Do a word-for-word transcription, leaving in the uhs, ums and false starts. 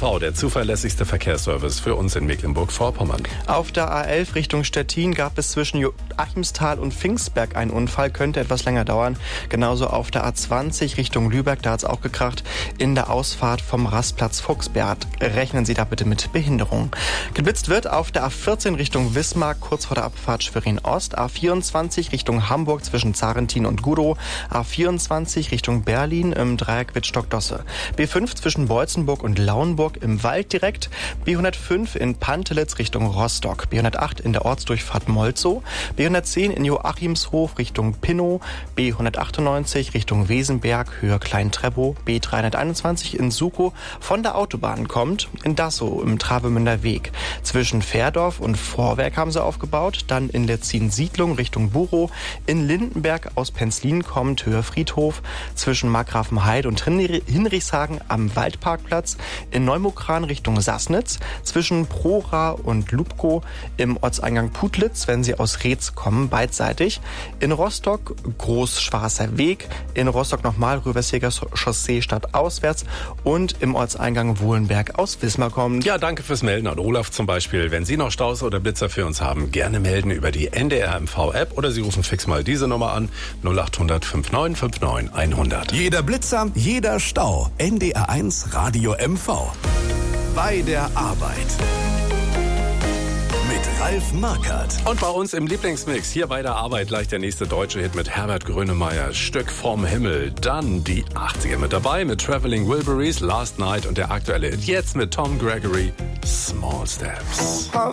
V, der zuverlässigste Verkehrsservice für uns in Mecklenburg-Vorpommern. Auf der A elf Richtung Stettin gab es zwischen Joachimsthal und Pfingstberg einen Unfall, könnte etwas länger dauern. Genauso auf der A zwanzig Richtung Lübeck, da hat es auch gekracht, in der Ausfahrt vom Rastplatz Fuchsberg. Rechnen Sie da bitte mit Behinderung. Geblitzt wird auf der A vierzehn Richtung Wismar, kurz vor der Abfahrt Schwerin-Ost, A vierundzwanzig Richtung Hamburg zwischen Zarentin und Gudow, A vierundzwanzig Richtung Berlin im Dreieck Wittstock-Dosse, B fünf zwischen Beutzenburg und Lauenburg im Wald direkt, B hundertfünf in Pantelitz Richtung Rostock, B hundertacht in der Ortsdurchfahrt Molzow, B hundertzehn in Joachimshof Richtung Pinnow, B hundertachtundneunzig Richtung Wesenberg, Höhe Klein-Treppow, B dreihunderteinundzwanzig in Sukow von der Autobahn kommt, in Dassow im Travemünder Weg. Zwischen Fährdorf und Vorwerk haben sie aufgebaut, dann in Letzin-Siedlung Richtung Buchow, in Lindenberg aus Penzlin kommt, Höhe Friedhof, zwischen Markgrafenheide und Hinrichshagen am Waldparkplatz, in Neumokran Richtung Sassnitz, zwischen Prora und Lubkow, im Ortseingang Putlitz, wenn Sie aus Reetz kommen, beidseitig, in Rostock Großschwarzer Weg, in Rostock nochmal Rüversiger Chaussee stadtauswärts und im Ortseingang Wohlenberg aus Wismar kommt. Ja, danke fürs Melden an Olaf zum Beispiel. Wenn Sie noch Staus oder Blitzer für uns haben, gerne melden über die N D R M V-App oder Sie rufen fix mal diese Nummer an, null acht hundert neunundfünfzig neunundfünfzig hundert. Jeder Blitzer, jeder Stau. N D R eins Radio M V. Bei der Arbeit. Mit Ralf Markert. Und bei uns im Lieblingsmix, hier bei der Arbeit, gleich der nächste deutsche Hit mit Herbert Grönemeyer, Stück vom Himmel. Dann die achtziger mit dabei mit Traveling Wilburys, Last Night und der aktuelle Hit jetzt mit Tom Gregory, Small Steps.